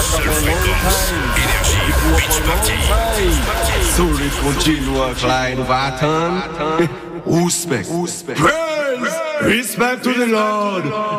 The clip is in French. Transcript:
seule fréquence. Énergie Beach Party. Solid continua, klein warten. Respect. Praise. Respect to the Lord.